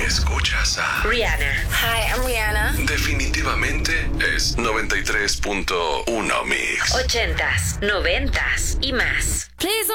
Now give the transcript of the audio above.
Escuchas a Rihanna. Hi, I'm Rihanna. Definitivamente es 93.1 Mix. 80s, 90s y más. Please